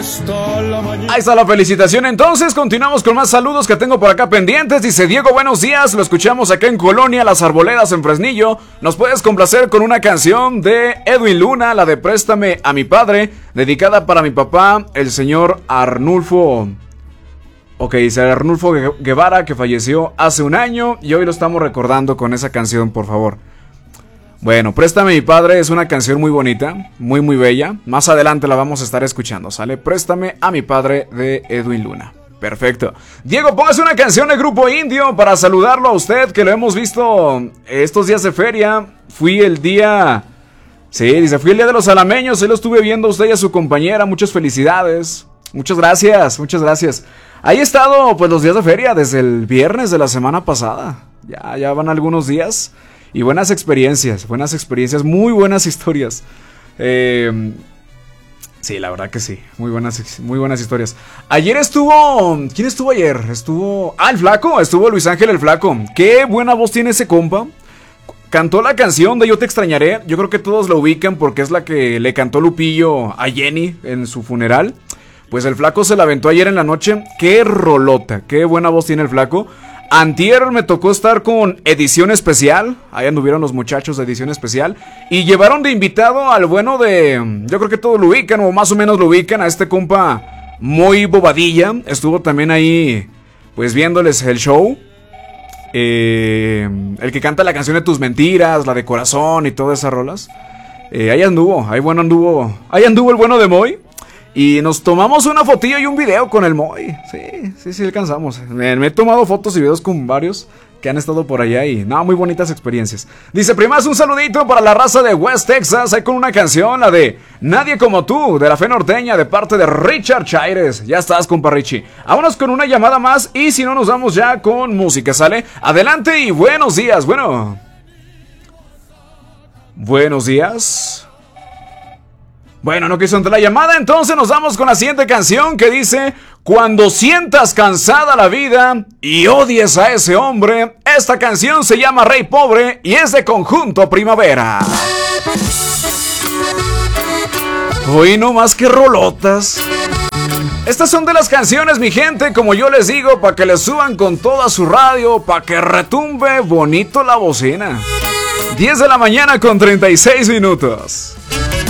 Ahí está la felicitación. Entonces continuamos con más saludos que tengo por acá pendientes. Dice Diego, buenos días, lo escuchamos acá en Colonia Las Arboledas en Fresnillo. ¿Nos puedes complacer con una canción de Edwin Luna, la de Préstame a mi padre, dedicada para mi papá, el señor Arnulfo? Ok, dice Arnulfo Guevara, que falleció hace un año y hoy lo estamos recordando con esa canción, por favor. Bueno, Préstame a mi padre es una canción muy bonita, muy muy bella. Más adelante la vamos a estar escuchando, ¿sale? Préstame a mi padre de Edwin Luna. Perfecto. Diego, póngase una canción de Grupo Indio para saludarlo a usted, que lo hemos visto estos días de feria. Fui el día... Sí, dice, fui el día de los alameños, ahí lo estuve viendo a usted y a su compañera. Muchas felicidades. Muchas gracias, muchas gracias. Ahí he estado pues los días de feria desde el viernes de la semana pasada. Ya van algunos días. Y buenas experiencias, muy buenas historias. Sí, la verdad que sí, muy buenas historias. Ayer estuvo... ¿Quién estuvo ayer? El Flaco, estuvo Luis Ángel el Flaco. Qué buena voz tiene ese compa. Cantó la canción de Yo te extrañaré. Yo creo que todos la ubican porque es la que le cantó Lupillo a Jenny en su funeral. Pues el Flaco se la aventó ayer en la noche. Qué rolota, qué buena voz tiene el Flaco. Antier me tocó estar con Edición Especial. Ahí anduvieron los muchachos de Edición Especial. Y llevaron de invitado al bueno de... Yo creo que todos lo ubican, o más o menos lo ubican, a este compa muy bobadilla. Estuvo también ahí, pues viéndoles el show. El que canta la canción de Tus Mentiras, la de Corazón y todas esas rolas. Ahí anduvo el bueno de Moy. Y nos tomamos una fotillo y un video con el Moy. Sí, alcanzamos. Me he tomado fotos y videos con varios que han estado por allá y muy bonitas experiencias. Dice, primas, un saludito para la raza de West Texas. Ahí con una canción, la de Nadie Como Tú, de la Fe Norteña, de parte de Richard Chaires. Ya estás, compa Richie. Vámonos con una llamada más y si no nos vamos ya con música, ¿sale? Adelante y buenos días. Buenos días. Bueno, no quiso entrar la llamada, entonces nos vamos con la siguiente canción que dice: cuando sientas cansada la vida y odies a ese hombre. Esta canción se llama Rey Pobre y es de Conjunto Primavera. Hoy no más que rolotas. Estas son de las canciones, mi gente, como yo les digo, para que le suban con toda su radio, para que retumbe bonito la bocina. 10 de la mañana con 36 minutos.